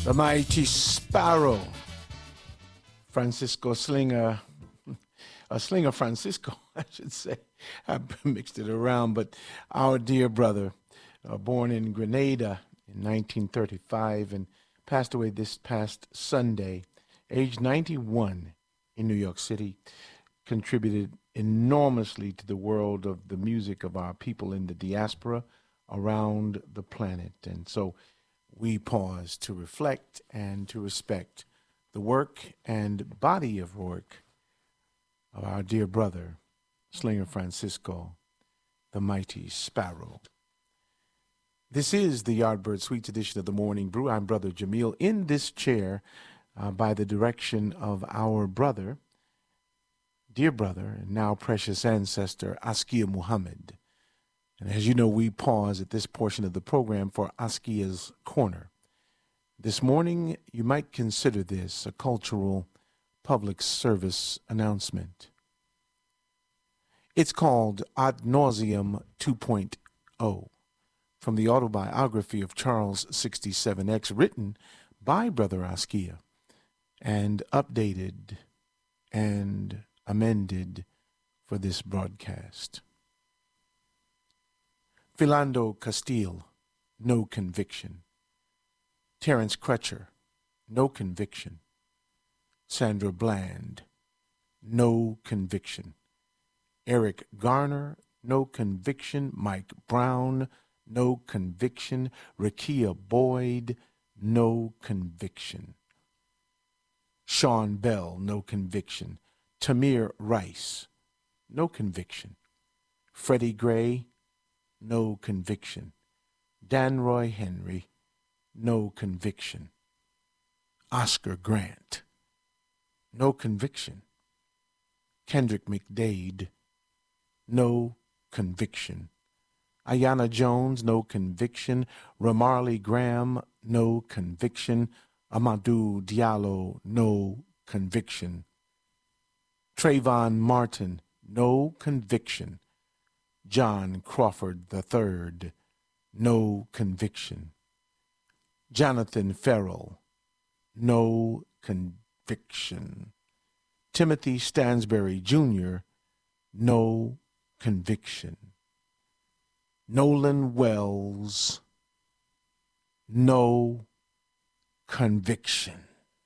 The Mighty Sparrow, Francisco Slinger, Slinger Francisco, I should say. I mixed it around, but our dear brother, born in Grenada in 1935 and passed away this past Sunday, age 91 in New York City, contributed enormously to the world of the music of our people in the diaspora around the planet. And so we pause to reflect and to respect the work and body of work of our dear brother, Slinger Francisco, the Mighty Sparrow. This is the Yardbird Suites edition of the Morning Brew. I'm Brother Jamil in this chair by the direction of our brother, dear brother, and now precious ancestor, Askia Muhammad. And as you know, we pause at this portion of the program for Askia's Corner. This morning, you might consider this a cultural public service announcement. It's called Ad Nauseam 2.0, from the autobiography of Charles 67X, written by Brother Askia and updated and amended for this broadcast. Philando Castile, no conviction. Terence Crutcher, no conviction. Sandra Bland, no conviction. Eric Garner, no conviction. Mike Brown, no conviction. Rakia Boyd, no conviction. Sean Bell, no conviction. Tamir Rice, no conviction. Freddie Gray, no conviction. Dan Roy Henry, no conviction. Oscar Grant, no conviction. Kendrick McDade, no conviction. Ayanna Jones, no conviction. Ramarley Graham, no conviction. Amadou Diallo, no conviction. Trayvon Martin, no conviction. John Crawford III, no conviction. Jonathan Ferrell, no conviction. Timothy Stansbury Jr., no conviction. Nolan Wells, no conviction.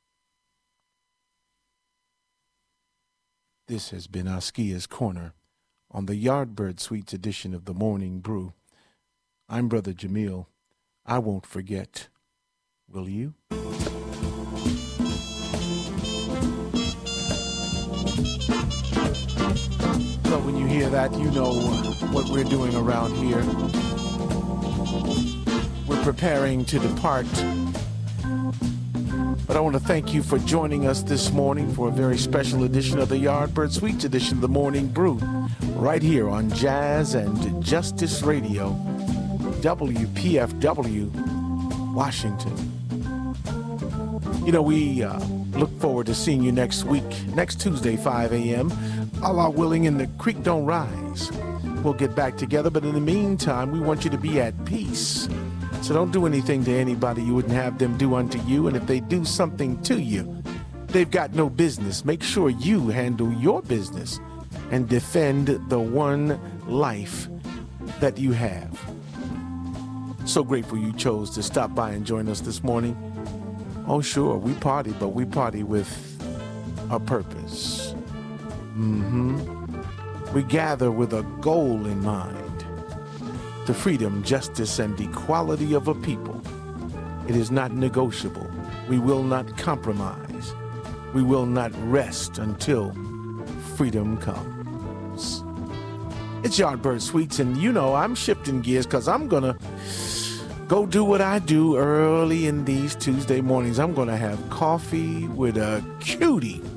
This has been Askia's Corner on the Yardbird Suites edition of the Morning Brew. I'm Brother Jamil. I won't forget. Will you? So when you hear that, you know what we're doing around here. We're preparing to depart. But I want to thank you for joining us this morning for a very special edition of the Yardbird Suites edition of the Morning Brew, right here on Jazz and Justice Radio, WPFW, Washington. You know, we look forward to seeing you next week, next Tuesday, 5 a.m., Allah willing, and the creek don't rise. We'll get back together, but in the meantime, we want you to be at peace. So don't do anything to anybody you wouldn't have them do unto you. And if they do something to you, they've got no business. Make sure you handle your business and defend the one life that you have. So grateful you chose to stop by and join us this morning. Oh, sure, we party, but we party with a purpose. We gather with a goal in mind. The freedom, justice, and equality of a people. It is not negotiable. We will not compromise. We will not rest until freedom comes. It's Yardbird Suites, and you know I'm shifting gears because I'm going to go do what I do early in these Tuesday mornings. I'm going to have coffee with a cutie.